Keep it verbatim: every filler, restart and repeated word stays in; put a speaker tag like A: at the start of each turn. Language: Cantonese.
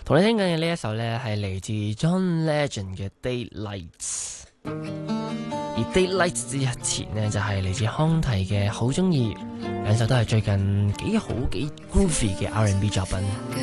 A: 同你聽緊嘅呢一首呢，係嚟自 John Legend 嘅 Daylights， 而 Daylights 之前呢，就係嚟自康提嘅好鍾意，兩首都係最近幾好幾 groovy 嘅 R and B 作品。